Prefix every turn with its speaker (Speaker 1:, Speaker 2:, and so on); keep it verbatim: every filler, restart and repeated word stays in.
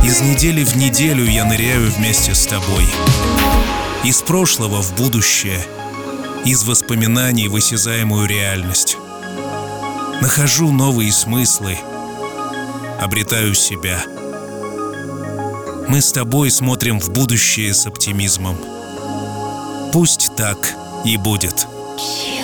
Speaker 1: Из недели в неделю я ныряю вместе с тобой. Из прошлого в будущее, из воспоминаний в осязаемую реальность. Нахожу новые смыслы, обретаю себя. Мы с тобой смотрим в будущее с оптимизмом. Пусть так и будет.
Speaker 2: You